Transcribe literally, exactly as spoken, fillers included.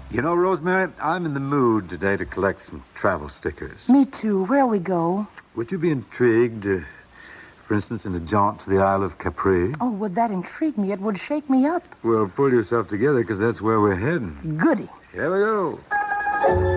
You know, Rosemary, I'm in the mood today to collect some travel stickers. Me too. Where'll we go? Would you be intrigued, uh, for instance, in a jaunt to the Isle of Capri? Oh, would that intrigue me? It would shake me up. Well, pull yourself together, because that's where we're heading. Goody. Here we go.